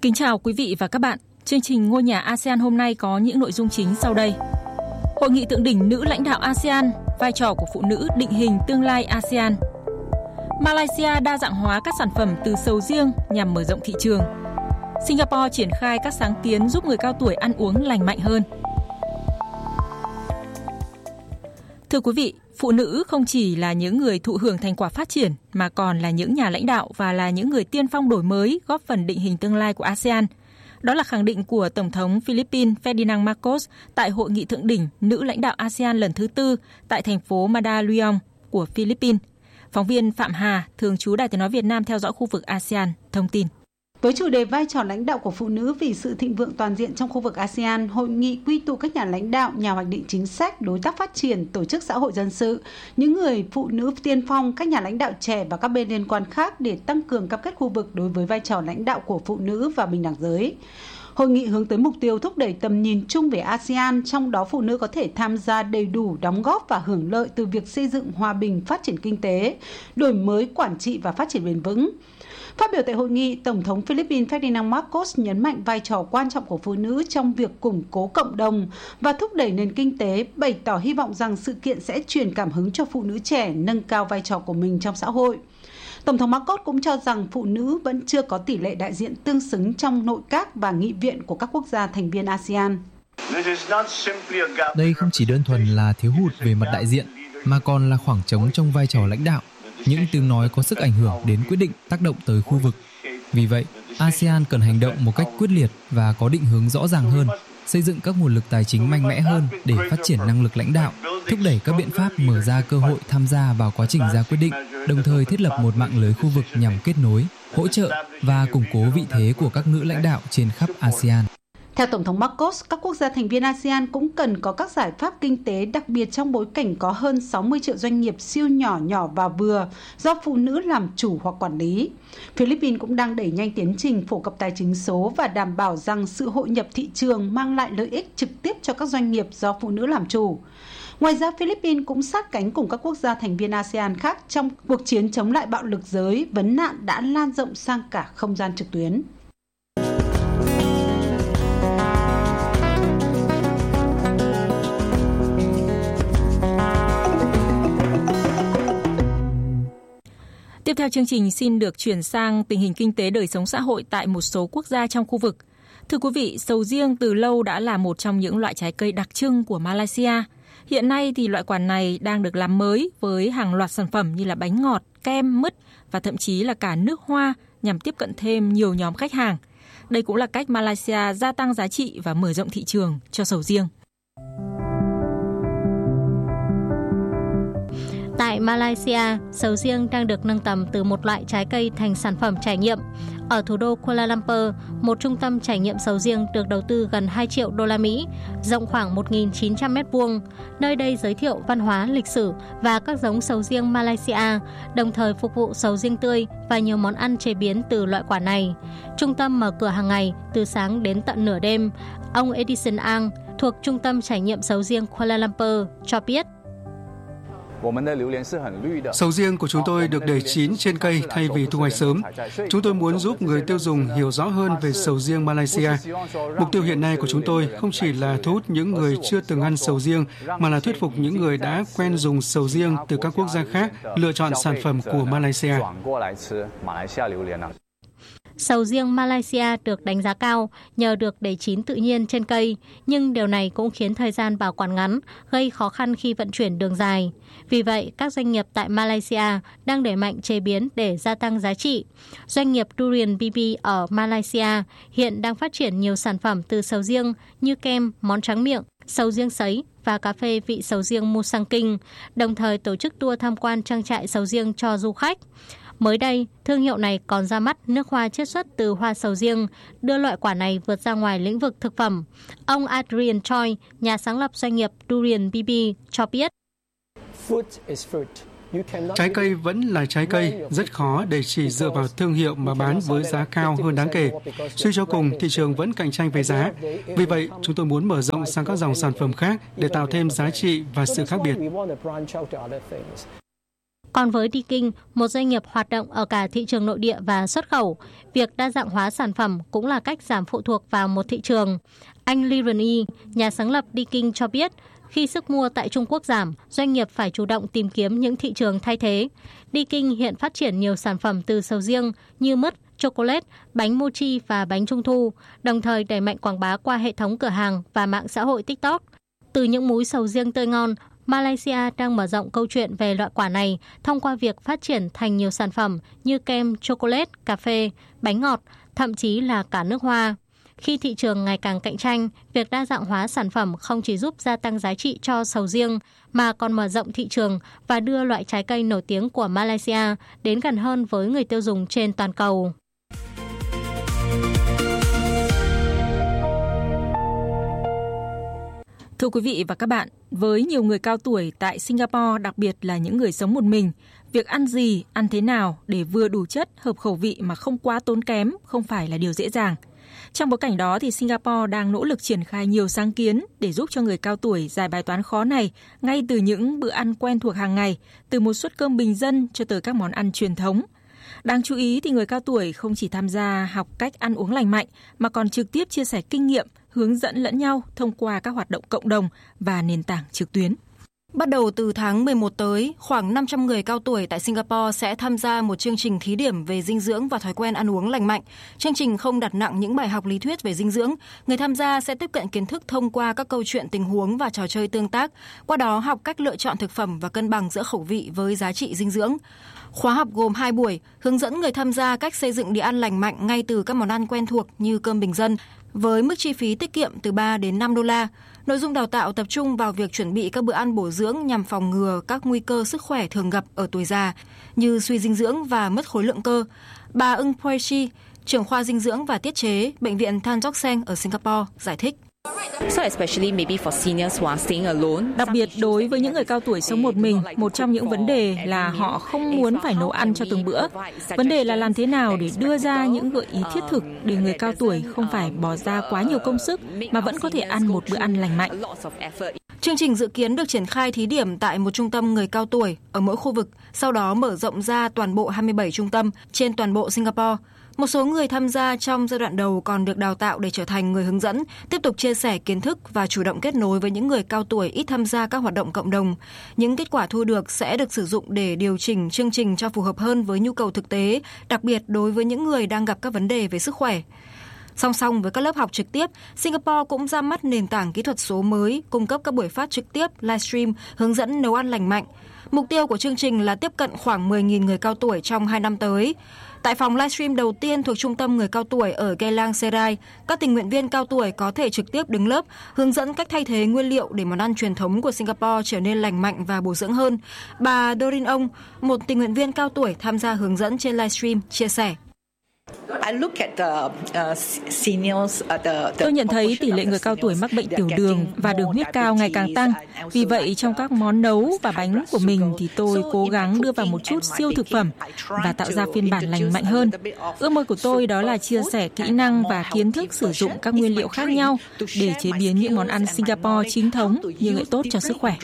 Kính chào quý vị và các bạn. Chương trình Ngôi nhà ASEAN hôm nay có những nội dung chính sau đây. Hội nghị thượng đỉnh nữ lãnh đạo ASEAN, vai trò của phụ nữ định hình tương lai ASEAN. Malaysia đa dạng hóa các sản phẩm từ sầu riêng nhằm mở rộng thị trường. Singapore triển khai các sáng kiến giúp người cao tuổi ăn uống lành mạnh hơn. Thưa quý vị, phụ nữ không chỉ là những người thụ hưởng thành quả phát triển mà còn là những nhà lãnh đạo và là những người tiên phong đổi mới góp phần định hình tương lai của ASEAN. Đó là khẳng định của Tổng thống Philippines Ferdinand Marcos tại Hội nghị thượng đỉnh nữ lãnh đạo ASEAN lần thứ 4 tại thành phố Mandaluyong của Philippines. Phóng viên Phạm Hà, thường trú Đài Tiếng nói Việt Nam theo dõi khu vực ASEAN, thông tin. Với chủ đề vai trò lãnh đạo của phụ nữ vì sự thịnh vượng toàn diện trong khu vực ASEAN, hội nghị quy tụ các nhà lãnh đạo, nhà hoạch định chính sách, đối tác phát triển, tổ chức xã hội dân sự, những người phụ nữ tiên phong, các nhà lãnh đạo trẻ và các bên liên quan khác để tăng cường cam kết khu vực đối với vai trò lãnh đạo của phụ nữ và bình đẳng giới. Hội nghị hướng tới mục tiêu thúc đẩy tầm nhìn chung về ASEAN, trong đó phụ nữ có thể tham gia đầy đủ, đóng góp và hưởng lợi từ việc xây dựng hòa bình, phát triển kinh tế, đổi mới quản trị và phát triển bền vững. Phát biểu tại hội nghị, Tổng thống Philippines Ferdinand Marcos nhấn mạnh vai trò quan trọng của phụ nữ trong việc củng cố cộng đồng và thúc đẩy nền kinh tế, bày tỏ hy vọng rằng sự kiện sẽ truyền cảm hứng cho phụ nữ trẻ nâng cao vai trò của mình trong xã hội. Tổng thống Marcos cũng cho rằng phụ nữ vẫn chưa có tỷ lệ đại diện tương xứng trong nội các và nghị viện của các quốc gia thành viên ASEAN. Đây không chỉ đơn thuần là thiếu hụt về mặt đại diện, mà còn là khoảng trống trong vai trò lãnh đạo. Những tiếng nói có sức ảnh hưởng đến quyết định tác động tới khu vực. Vì vậy, ASEAN cần hành động một cách quyết liệt và có định hướng rõ ràng hơn, xây dựng các nguồn lực tài chính mạnh mẽ hơn để phát triển năng lực lãnh đạo, thúc đẩy các biện pháp mở ra cơ hội tham gia vào quá trình ra quyết định, đồng thời thiết lập một mạng lưới khu vực nhằm kết nối, hỗ trợ và củng cố vị thế của các nữ lãnh đạo trên khắp ASEAN. Theo Tổng thống Marcos, các quốc gia thành viên ASEAN cũng cần có các giải pháp kinh tế, đặc biệt trong bối cảnh có hơn 60 triệu doanh nghiệp siêu nhỏ và vừa do phụ nữ làm chủ hoặc quản lý. Philippines cũng đang đẩy nhanh tiến trình phổ cập tài chính số và đảm bảo rằng sự hội nhập thị trường mang lại lợi ích trực tiếp cho các doanh nghiệp do phụ nữ làm chủ. Ngoài ra, Philippines cũng sát cánh cùng các quốc gia thành viên ASEAN khác trong cuộc chiến chống lại bạo lực giới, vấn nạn đã lan rộng sang cả không gian trực tuyến. Tiếp theo chương trình xin được chuyển sang tình hình kinh tế đời sống xã hội tại một số quốc gia trong khu vực. Thưa quý vị, sầu riêng từ lâu đã là một trong những loại trái cây đặc trưng của Malaysia. Hiện nay thì loại quả này đang được làm mới với hàng loạt sản phẩm như là bánh ngọt, kem, mứt và thậm chí là cả nước hoa nhằm tiếp cận thêm nhiều nhóm khách hàng. Đây cũng là cách Malaysia gia tăng giá trị và mở rộng thị trường cho sầu riêng. Tại Malaysia, sầu riêng đang được nâng tầm từ một loại trái cây thành sản phẩm trải nghiệm. Ở thủ đô Kuala Lumpur, một trung tâm trải nghiệm sầu riêng được đầu tư gần 2 triệu đô la Mỹ, rộng khoảng 1.900 m2. Nơi đây giới thiệu văn hóa, lịch sử và các giống sầu riêng Malaysia, đồng thời phục vụ sầu riêng tươi và nhiều món ăn chế biến từ loại quả này. Trung tâm mở cửa hàng ngày từ sáng đến tận nửa đêm. Ông Edison Ang thuộc Trung tâm trải nghiệm sầu riêng Kuala Lumpur cho biết. Sầu riêng của chúng tôi được để chín trên cây thay vì thu hoạch sớm. Chúng tôi muốn giúp người tiêu dùng hiểu rõ hơn về sầu riêng Malaysia. Mục tiêu hiện nay của chúng tôi không chỉ là thu hút những người chưa từng ăn sầu riêng, mà là thuyết phục những người đã quen dùng sầu riêng từ các quốc gia khác lựa chọn sản phẩm của Malaysia. Sầu riêng Malaysia được đánh giá cao nhờ được để chín tự nhiên trên cây, nhưng điều này cũng khiến thời gian bảo quản ngắn, gây khó khăn khi vận chuyển đường dài. Vì vậy, các doanh nghiệp tại Malaysia đang đẩy mạnh chế biến để gia tăng giá trị. Doanh nghiệp Durian BB ở Malaysia hiện đang phát triển nhiều sản phẩm từ sầu riêng như kem, món tráng miệng, sầu riêng sấy và cà phê vị sầu riêng Musang King, đồng thời tổ chức tour tham quan trang trại sầu riêng cho du khách. Mới đây, thương hiệu này còn ra mắt nước hoa chiết xuất từ hoa sầu riêng, đưa loại quả này vượt ra ngoài lĩnh vực thực phẩm. Ông Adrian Choi, nhà sáng lập doanh nghiệp Durian BB, cho biết. Trái cây vẫn là trái cây, rất khó để chỉ dựa vào thương hiệu mà bán với giá cao hơn đáng kể. Suy cho cùng, thị trường vẫn cạnh tranh về giá. Vì vậy, chúng tôi muốn mở rộng sang các dòng sản phẩm khác để tạo thêm giá trị và sự khác biệt. Còn với Diking, một doanh nghiệp hoạt động ở cả thị trường nội địa và xuất khẩu, việc đa dạng hóa sản phẩm cũng là cách giảm phụ thuộc vào một thị trường. Anh Lee Run-yi, nhà sáng lập Diking cho biết, khi sức mua tại Trung Quốc giảm, doanh nghiệp phải chủ động tìm kiếm những thị trường thay thế. Diking hiện phát triển nhiều sản phẩm từ sầu riêng như mứt, chocolate, bánh mochi và bánh trung thu, đồng thời đẩy mạnh quảng bá qua hệ thống cửa hàng và mạng xã hội TikTok. Từ những múi sầu riêng tươi ngon, Malaysia đang mở rộng câu chuyện về loại quả này thông qua việc phát triển thành nhiều sản phẩm như kem, chocolate, cà phê, bánh ngọt, thậm chí là cả nước hoa. Khi thị trường ngày càng cạnh tranh, việc đa dạng hóa sản phẩm không chỉ giúp gia tăng giá trị cho sầu riêng mà còn mở rộng thị trường và đưa loại trái cây nổi tiếng của Malaysia đến gần hơn với người tiêu dùng trên toàn cầu. Thưa quý vị và các bạn, với nhiều người cao tuổi tại Singapore, đặc biệt là những người sống một mình, việc ăn gì, ăn thế nào để vừa đủ chất, hợp khẩu vị mà không quá tốn kém không phải là điều dễ dàng. Trong bối cảnh đó thì Singapore đang nỗ lực triển khai nhiều sáng kiến để giúp cho người cao tuổi giải bài toán khó này ngay từ những bữa ăn quen thuộc hàng ngày, từ một suất cơm bình dân cho tới các món ăn truyền thống. Đáng chú ý thì người cao tuổi không chỉ tham gia học cách ăn uống lành mạnh mà còn trực tiếp chia sẻ kinh nghiệm, hướng dẫn lẫn nhau thông qua các hoạt động cộng đồng và nền tảng trực tuyến. Bắt đầu từ tháng 11 tới, khoảng 500 người cao tuổi tại Singapore sẽ tham gia một chương trình thí điểm về dinh dưỡng và thói quen ăn uống lành mạnh. Chương trình không đặt nặng những bài học lý thuyết về dinh dưỡng. Người tham gia sẽ tiếp cận kiến thức thông qua các câu chuyện tình huống và trò chơi tương tác. Qua đó học cách lựa chọn thực phẩm và cân bằng giữa khẩu vị với giá trị dinh dưỡng. Khóa học gồm 2 buổi, hướng dẫn người tham gia cách xây dựng đĩa ăn lành mạnh ngay từ các món ăn quen thuộc như cơm bình dân, với mức chi phí tiết kiệm từ 3 đến 5 đô la. Nội dung đào tạo tập trung vào việc chuẩn bị các bữa ăn bổ dưỡng nhằm phòng ngừa các nguy cơ sức khỏe thường gặp ở tuổi già như suy dinh dưỡng và mất khối lượng cơ. Bà Ung Poechi, trưởng khoa dinh dưỡng và tiết chế, Bệnh viện Tan Tock Seng ở Singapore, giải thích. Đặc biệt đối với những người cao tuổi sống một mình, một trong những vấn đề là họ không muốn phải nấu ăn cho từng bữa. Vấn đề là làm thế nào để đưa ra những gợi ý thiết thực để người cao tuổi không phải bỏ ra quá nhiều công sức mà vẫn có thể ăn một bữa ăn lành mạnh. Chương trình dự kiến được triển khai thí điểm tại một trung tâm người cao tuổi ở mỗi khu vực, sau đó mở rộng ra toàn bộ 27 trung tâm trên toàn bộ Singapore. Một số người tham gia trong giai đoạn đầu còn được đào tạo để trở thành người hướng dẫn, tiếp tục chia sẻ kiến thức và chủ động kết nối với những người cao tuổi ít tham gia các hoạt động cộng đồng. Những kết quả thu được sẽ được sử dụng để điều chỉnh chương trình cho phù hợp hơn với nhu cầu thực tế, đặc biệt đối với những người đang gặp các vấn đề về sức khỏe. Song song với các lớp học trực tiếp, Singapore cũng ra mắt nền tảng kỹ thuật số mới, cung cấp các buổi phát trực tiếp, livestream, hướng dẫn nấu ăn lành mạnh. Mục tiêu của chương trình là tiếp cận khoảng 10.000 người cao tuổi trong 2 năm tới. Tại phòng livestream đầu tiên thuộc trung tâm người cao tuổi ở Geylang Serai, các tình nguyện viên cao tuổi có thể trực tiếp đứng lớp, hướng dẫn cách thay thế nguyên liệu để món ăn truyền thống của Singapore trở nên lành mạnh và bổ dưỡng hơn. Bà Dorin Ong, một tình nguyện viên cao tuổi tham gia hướng dẫn trên livestream, chia sẻ. Tôi nhận thấy tỷ lệ người cao tuổi mắc bệnh tiểu đường và đường huyết cao ngày càng tăng. Vì vậy, trong các món nấu và bánh của mình thì tôi cố gắng đưa vào một chút siêu thực phẩm và tạo ra phiên bản lành mạnh hơn. Ước mơ của tôi đó là chia sẻ kỹ năng và kiến thức sử dụng các nguyên liệu khác nhau để chế biến những món ăn Singapore chính thống nhưng lại tốt cho sức khỏe.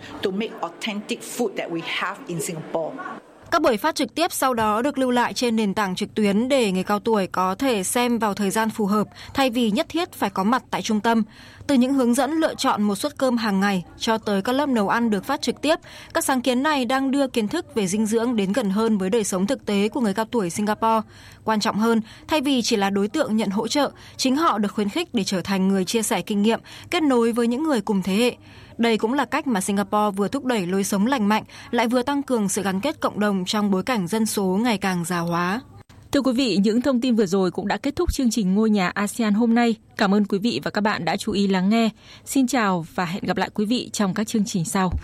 Các buổi phát trực tiếp sau đó được lưu lại trên nền tảng trực tuyến để người cao tuổi có thể xem vào thời gian phù hợp thay vì nhất thiết phải có mặt tại trung tâm. Từ những hướng dẫn lựa chọn một suất cơm hàng ngày cho tới các lớp nấu ăn được phát trực tiếp, các sáng kiến này đang đưa kiến thức về dinh dưỡng đến gần hơn với đời sống thực tế của người cao tuổi Singapore. Quan trọng hơn, thay vì chỉ là đối tượng nhận hỗ trợ, chính họ được khuyến khích để trở thành người chia sẻ kinh nghiệm, kết nối với những người cùng thế hệ. Đây cũng là cách mà Singapore vừa thúc đẩy lối sống lành mạnh, lại vừa tăng cường sự gắn kết cộng đồng trong bối cảnh dân số ngày càng già hóa. Thưa quý vị, những thông tin vừa rồi cũng đã kết thúc chương trình Ngôi nhà ASEAN hôm nay. Cảm ơn quý vị và các bạn đã chú ý lắng nghe. Xin chào và hẹn gặp lại quý vị trong các chương trình sau.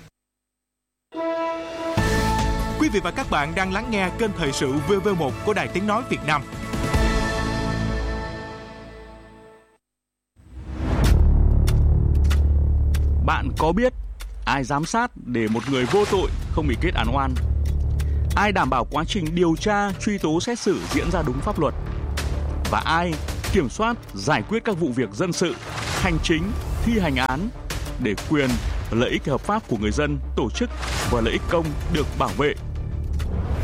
Quý vị và các bạn đang lắng nghe kênh Thời sự VV1 của Đài Tiếng nói Việt Nam. Bạn có biết ai giám sát để một người vô tội không bị kết án oan? Ai đảm bảo quá trình điều tra, truy tố, xét xử diễn ra đúng pháp luật? Và ai kiểm soát, giải quyết các vụ việc dân sự, hành chính, thi hành án để quyền, lợi ích hợp pháp của người dân, tổ chức và lợi ích công được bảo vệ?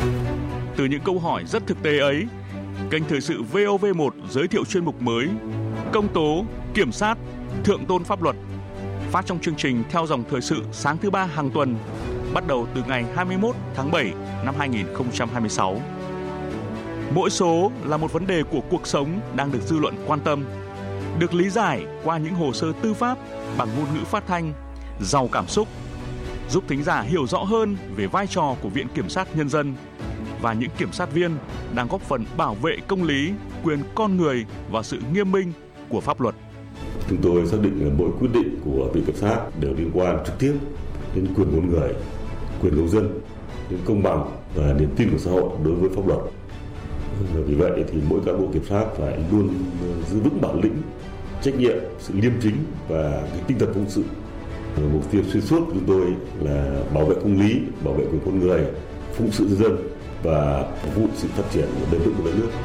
Từ những câu hỏi rất thực tế ấy, kênh Thời sự VOV1 giới thiệu chuyên mục mới Công tố, kiểm sát, thượng tôn pháp luật, phát trong chương trình theo dòng thời sự sáng thứ 3 hàng tuần, bắt đầu từ ngày 21 tháng 7 năm 2026. Mỗi số là một vấn đề của cuộc sống đang được dư luận quan tâm, được lý giải qua những hồ sơ tư pháp bằng ngôn ngữ phát thanh, giàu cảm xúc, giúp thính giả hiểu rõ hơn về vai trò của Viện Kiểm sát Nhân dân và những kiểm sát viên đang góp phần bảo vệ công lý, quyền con người và sự nghiêm minh của pháp luật. Chúng tôi xác định là mỗi quyết định của Viện Kiểm sát đều liên quan trực tiếp đến quyền con người, quyền công dân, đến công bằng và niềm tin của xã hội đối với pháp luật. Vì vậy thì mỗi cán bộ kiểm sát phải luôn giữ vững bản lĩnh, trách nhiệm, sự liêm chính và cái tinh thần phụng sự. Mục tiêu xuyên suốt của chúng tôi là bảo vệ công lý, bảo vệ quyền con người, phụng sự nhân dân và phục vụ sự phát triển bền vững của đất nước.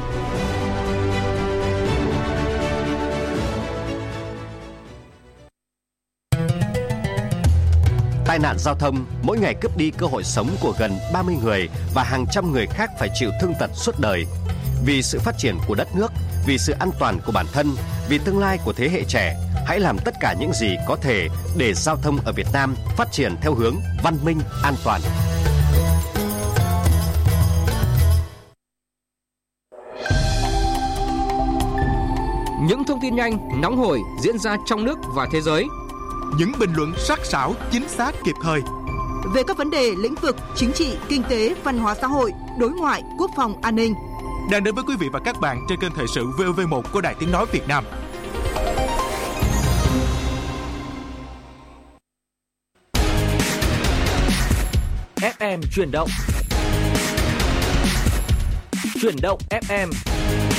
Tai nạn giao thông mỗi ngày cướp đi cơ hội sống của gần 30 người và hàng trăm người khác phải chịu thương tật suốt đời. Vì sự phát triển của đất nước, vì sự an toàn của bản thân, vì tương lai của thế hệ trẻ, hãy làm tất cả những gì có thể để giao thông ở Việt Nam phát triển theo hướng văn minh, an toàn. Những thông tin nhanh, nóng hổi diễn ra trong nước và thế giới. Những bình luận sắc sảo, chính xác, kịp thời về các vấn đề lĩnh vực chính trị, kinh tế, văn hóa xã hội, đối ngoại, quốc phòng, an ninh. Đang đến với quý vị và các bạn trên kênh Thời sự VOV1 của Đài Tiếng nói Việt Nam. FM chuyển động. Chuyển động FM.